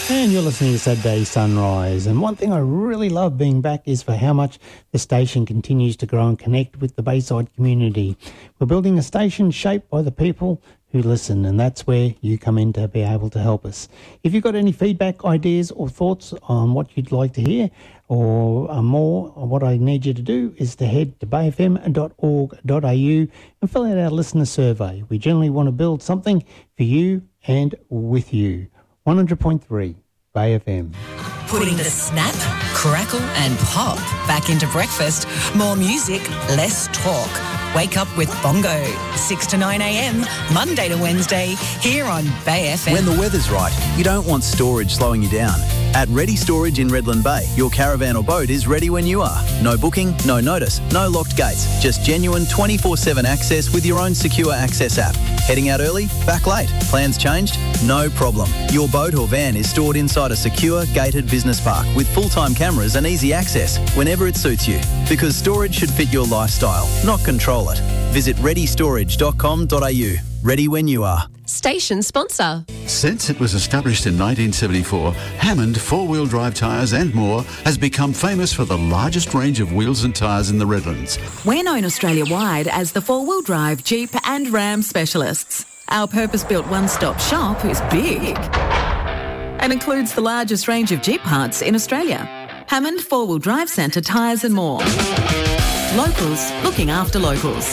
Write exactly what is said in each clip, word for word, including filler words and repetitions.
And you're listening to Saturday Sunrise. And one thing I really love being back is for how much the station continues to grow and connect with the Bayside community. We're building a station shaped by the people who listen, and that's where you come in to be able to help us. If you've got any feedback, ideas or thoughts on what you'd like to hear or uh, more, what I need you to do is to head to bay f m dot org dot a u and fill out our listener survey. We generally want to build something for you and with you. one hundred point three Bay F M. Putting the snap, crackle and pop back into breakfast. More music, less talk. Wake up with Bongo, six to nine a m, Monday to Wednesday, here on Bay F M. When the weather's right, you don't want storage slowing you down. At Ready Storage in Redland Bay, your caravan or boat is ready when you are. No booking, no notice, no locked gates, just genuine twenty-four seven access with your own secure access app. Heading out early? Back late? Plans changed? No problem. Your boat or van is stored inside a secure, gated business park with full-time cameras and easy access whenever it suits you. Because storage should fit your lifestyle, not control it. Visit ready storage dot com dot a u. Ready when you are. Station sponsor. Since it was established in nineteen seventy-four, Hammond four-wheel drive tyres and more has become famous for the largest range of wheels and tyres in the Redlands. We're known Australia-wide as the four-wheel drive, Jeep and Ram specialists. Our purpose-built one-stop shop is big and includes the largest range of Jeep parts in Australia. Hammond Four-Wheel Drive Centre tyres and more. Locals looking after locals.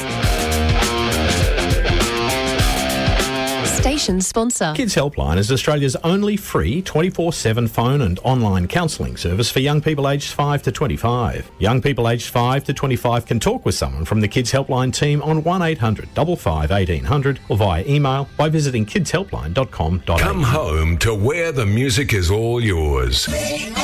Station sponsor. Kids Helpline is Australia's only free twenty-four seven phone and online counselling service for young people aged five to twenty-five. Young people aged five to twenty-five can talk with someone from the Kids Helpline team on one eight hundred five five eighteen hundred or via email by visiting kids helpline dot com dot a u. Come home to where the music is all yours.